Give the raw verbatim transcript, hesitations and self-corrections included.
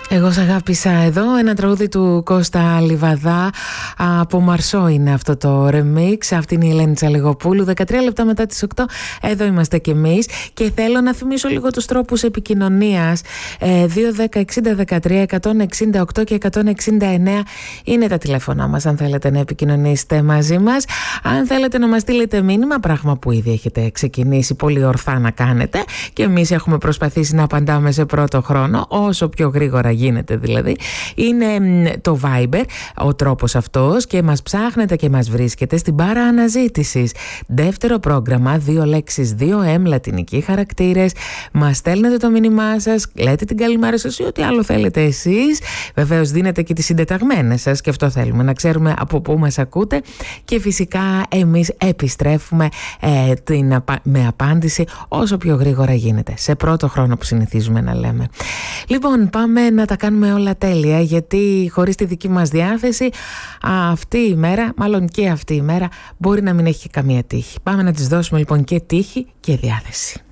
Εγώ σ' αγάπησα εδώ, ένα τραγούδι του Κώστα Λιβαδά, από Μαρσό είναι αυτό το remix. Αυτή είναι η Ελένη Τσαλιγοπούλου. δεκατρία λεπτά μετά τις οκτώ, εδώ είμαστε κι εμείς. Και θέλω να θυμίσω λίγο τους τρόπους επικοινωνίας. ε, δύο δέκα εξήντα δεκατρία εκατόν εξήντα οκτώ και εκατόν εξήντα εννέα είναι τα τηλέφωνά μας, αν θέλετε να επικοινωνήσετε μαζί μας. Αν θέλετε να μας στείλετε μήνυμα, πράγμα που ήδη έχετε ξεκινήσει πολύ ορθά να κάνετε, και εμείς έχουμε προσπαθήσει να απαντάμε σε πρώτο χρόνο, όσο πιο γρήγορα γίνεται δηλαδή, είναι το Viber ο τρόπος αυτός, και μας ψάχνετε και μας βρίσκετε στην μπάρα αναζήτησης. Δεύτερο πρόγραμμα, δύο λέξεις, δύο εμ, λατινικοί χαρακτήρες. Μας στέλνετε το μήνυμά σας, λέτε την καλημέρα σας ή ό,τι άλλο θέλετε εσείς. Βεβαίως δίνετε και τις συντεταγμένες σας, και αυτό θέλουμε, να ξέρουμε από πού μας ακούτε. Και φυσικά εμείς επιστρέφουμε ε, την, με απάντηση όσο πιο γρήγορα γίνεται, σε πρώτο χρόνο που συνηθίζουμε να λέμε. Λοιπόν, πάμε να τα κάνουμε όλα τέλεια, γιατί χωρίς τη δική μας διάθεση αυτή η μέρα, μάλλον και αυτή η μέρα, μπορεί να μην έχει καμία τύχη. Πάμε να της δώσουμε λοιπόν και τύχη και διάθεση.